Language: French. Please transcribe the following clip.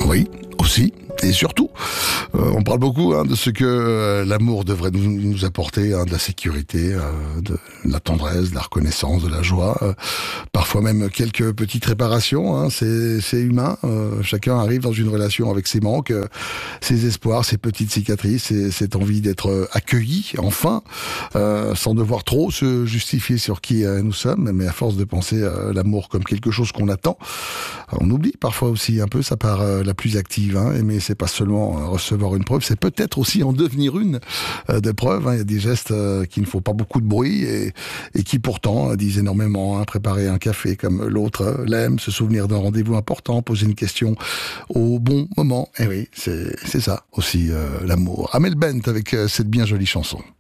Oui, aussi, et surtout. On parle beaucoup de ce que l'amour devrait nous apporter, de la sécurité, de la tendresse, de la reconnaissance, de la joie, parfois même quelques petites réparations, c'est humain, chacun arrive dans une relation avec ses manques, ses espoirs, ses petites cicatrices, et cette envie d'être accueilli, enfin, sans devoir trop se justifier sur qui nous sommes, mais à force de penser l'amour comme quelque chose qu'on attend, on oublie parfois aussi un peu sa part la plus active, aimer c'est pas seulement recevoir une preuve, c'est peut-être aussi en devenir une de preuve. Il y a des gestes qui ne font pas beaucoup de bruit et qui pourtant disent énormément. Préparer un café comme l'autre l'aime, se souvenir d'un rendez-vous important, poser une question au bon moment. Et oui, c'est ça aussi l'amour. Amel Bent avec cette bien jolie chanson.